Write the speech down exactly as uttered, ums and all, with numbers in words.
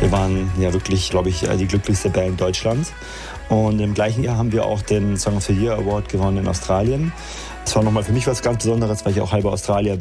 Wir waren ja wirklich, glaube ich, die glücklichste Band Deutschlands. Und im gleichen Jahr haben wir auch den Song of the Year Award gewonnen in Australien. Das war nochmal für mich was ganz Besonderes, weil ich auch halber Australier bin.